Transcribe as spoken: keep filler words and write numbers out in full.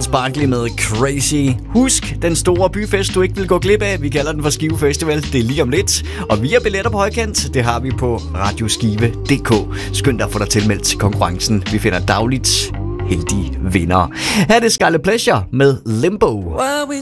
Charles Barkley med Crazy. Husk, den store byfest, du ikke vil gå glip af. Vi kalder den for Skive Festival. Det er lige om lidt. Og vi har billetter på højkant. Det har vi på radioskive punktum d k. Skynd dig at få dig tilmeldt til konkurrencen. Vi finder dagligt heldige vinder. Her er det Scarlet Pleasure med Limbo. What we